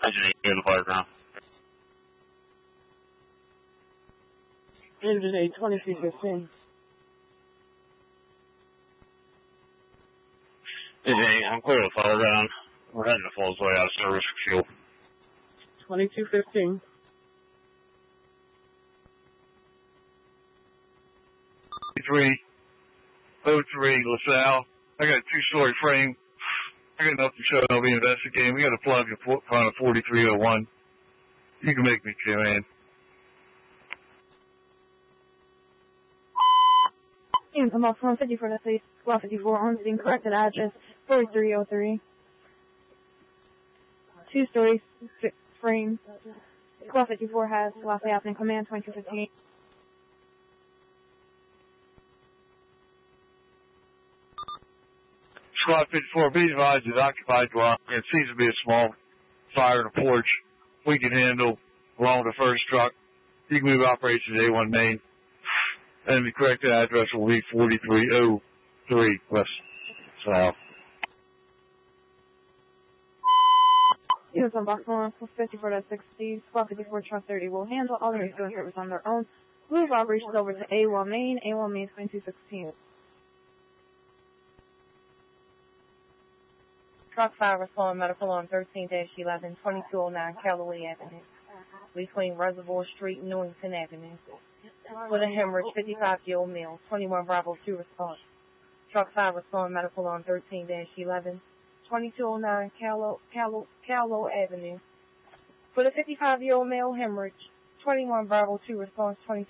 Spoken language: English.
in the park now. Engine 8, 2315. I'm clear to fire ground. We're heading to Fallsway out of service for fuel. 2215. 303 LaSalle. I got a 2-story frame. I got nothing showing. I'll be investigating. We got a plug in front of 4301. You can make me come in. You can come off 154 to 3, Squad 54 on the incorrected address, 4303. 2-story frame. Squad 54 has lastly happening. Command 2215. Squad 54, be advised is occupied dwelling. It seems to be a small fire in a porch. We can handle along with the first truck. You can move operations to A1 Main. And the correct address will be 4303 West South. Units on box 1, 54 to 60, Squad 54, truck 30 will handle all the rescue service on their own. Move operations over to A1 Main, 2216. Truck 5 respond medical on 13-11, 2209 Callaway Avenue, between Reservoir Street and Newington Avenue. With a hemorrhage, 55-year-old male, 21 Bravo 2 response. Truck 5 respond medical on 13-11, 2209 Callow Avenue. With a 55-year-old male hemorrhage, 21 Bravo 2 response,